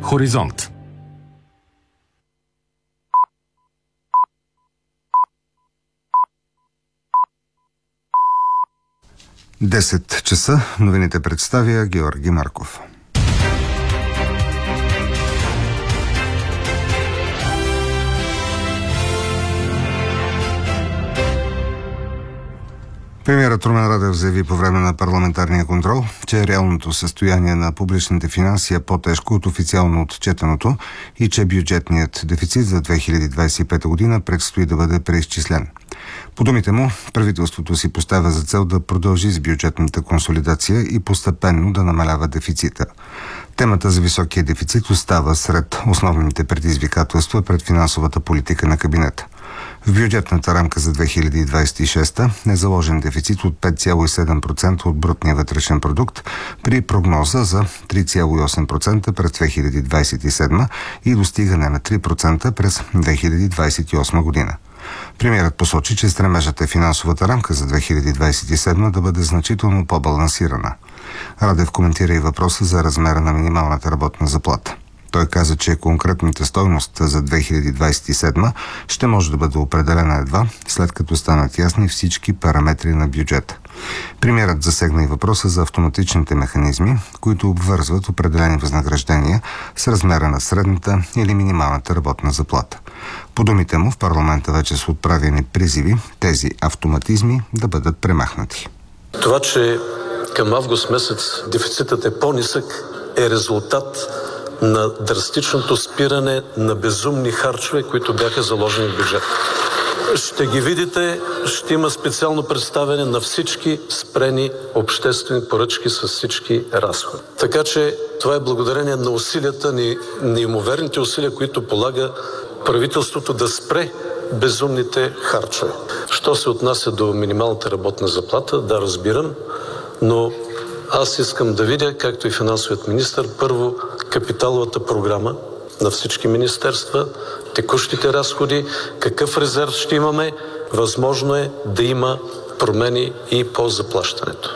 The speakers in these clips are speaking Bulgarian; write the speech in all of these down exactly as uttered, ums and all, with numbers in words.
Хоризонт. десет часа. Новините представя Георги Марков. Премиерът Румен Радев заяви по време на парламентарния контрол, че реалното състояние на публичните финанси е по-тежко от официално отчетеното и че бюджетният дефицит за две хиляди двадесет и пета година предстои да бъде преизчислен. По думите му, правителството си поставя за цел да продължи с бюджетната консолидация и постепенно да намалява дефицита. Темата за високия дефицит остава сред основните предизвикателства пред финансовата политика на кабинета. В бюджетната рамка за две хиляди двадесет и шеста е заложен дефицит от пет цяло и седем процента от брутния вътрешен продукт при прогноза за три цяло и осем процента през две хиляди двадесет и седма и достигане на три процента през две хиляди двадесет и осма година. Премиерът посочи, че стремежът е финансовата рамка за две хиляди двадесет и седма да бъде значително по-балансирана. Радев коментира и въпроса за размера на минималната работна заплата. Той каза, че конкретната стойност за две хиляди двадесет и седма ще може да бъде определена едва след като станат ясни всички параметри на бюджета. Премиерът засегна и въпроса за автоматичните механизми, които обвързват определени възнаграждения с размера на средната или минималната работна заплата. По думите му, в парламента вече са отправени призиви тези автоматизми да бъдат премахнати. Това, че към август месец дефицитът е по-нисък, е резултат на драстичното спиране на безумни харчове, които бяха заложени в бюджета. Ще ги видите, ще има специално представяне на всички спрени обществени поръчки с всички разходи. Така че това е благодарение на усилията ни, неимоверните усилия, които полага правителството да спре безумните харчове. Що се отнася до минималната работна заплата, да, разбирам, но аз искам да видя, както и финансовият министър, първо капиталовата програма на всички министерства, текущите разходи, какъв резерв ще имаме, възможно е да има промени и по заплащането.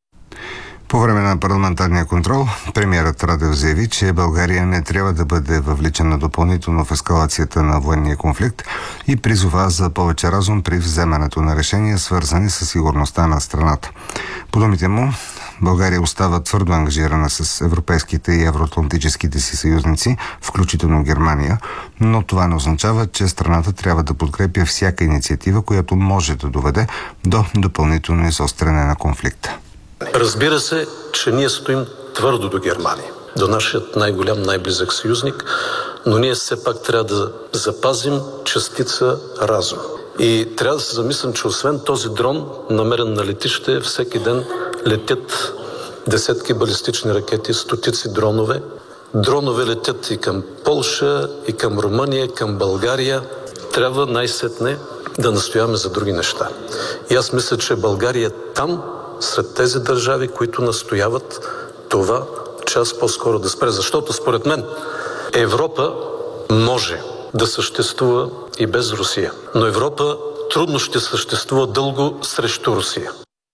По време на парламентарния контрол, премиерът Радев заяви, че България не трябва да бъде въвличана допълнително в ескалацията на военния конфликт и призова за повече разум при вземането на решения, свързани с сигурността на страната. По думите му, България остава твърдо ангажирана с европейските и евроатлантическите си съюзници, включително Германия, но това не означава, че страната трябва да подкрепя всяка инициатива, която може да доведе до допълнително изостряне на конфликта. Разбира се, че ние стоим твърдо до Германия, до нашият най-голям, най-близък съюзник, но ние все пак трябва да запазим частица разум. И трябва да се замислям, че освен този дрон, намерен на летище, всеки ден летят десетки балистични ракети, стотици дронове. Дронове летят и към Полша, и към Румъния, и към България. Трябва най-сетне да настояваме за други неща. И аз мисля, че България е там, сред тези държави, които настояват това час по-скоро да спре. Защото според мен Европа може да съществува и без Русия. Но Европа трудно ще съществува дълго срещу Русия.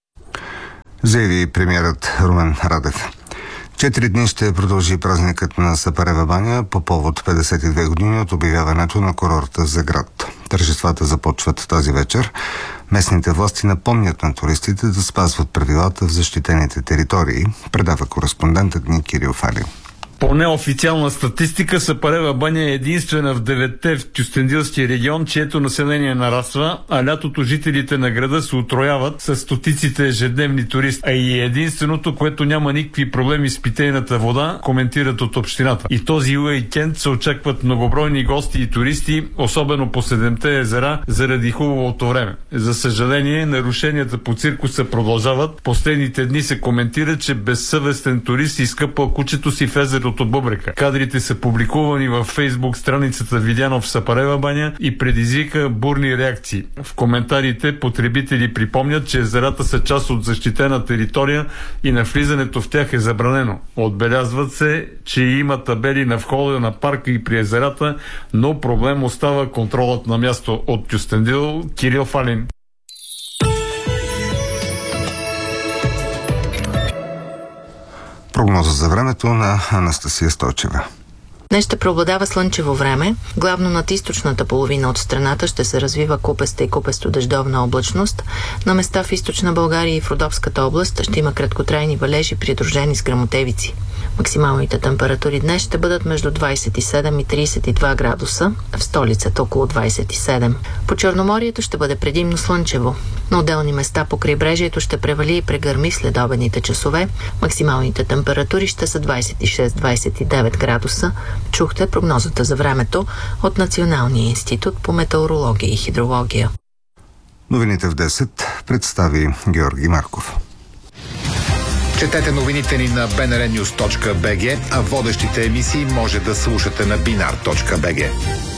Заяви премиерът Румен Радев. Четири дни ще продължи празникът на Сапарева баня по повод петдесет и две години от обявяването на курорта за град. Тържествата започват тази вечер. Местните власти напомнят на туристите да спазват правилата в защитените територии, предава кореспондентът ни Кирил Фалин. По неофициална статистика, Сапарева баня е единствена в деветте в Кюстендилския регион, чието население нараства, а лятото жителите на града се утрояват с стотиците ежедневни туристи. А и единственото, което няма никакви проблеми с питейната вода, коментират от общината. И този уикенд се очакват многобройни гости и туристи, особено по седемте езера, заради хубавото време. За съжаление, нарушенията по циркуса продължават. Последните дни се коментира, че безсъвестен турист изкъпал кучето си в езеро от Бубрека. Кадрите са публикувани във Фейсбук страницата Видянов в Сапарева баня и предизвика бурни реакции. В коментарите потребители припомнят, че езерата са част от защитена територия и навлизането в тях е забранено. Отбелязват се, че има табели на входа на парка и при езерата, но проблем остава контролът на място. От Кюстендил, Кирил Фалин. Прогноза за времето на Анастасия Стойчева. Днес ще преобладава слънчево време. Главно над източната половина от страната ще се развива купеста и купесто-дъждовна облачност. На места в източна България и в Родопската област ще има краткотрайни валежи, придружени с гръмотевици. Максималните температури днес ще бъдат между двадесет и седем и тридесет и два градуса, в столицата около двадесет и седем. По Черноморието ще бъде предимно слънчево. На отделни места по крайбрежието ще превали и прегърми в следобедните часове. Максималните температури ще са двадесет и шест до двадесет и девет градуса. Чухте прогнозата за времето от Националния институт по метеорология и хидрология. Новините в десет представи Георги Марков. Четете новините ни на би ен ар нюз точка би джи, а водещите емисии може да слушате на бинар точка би джи.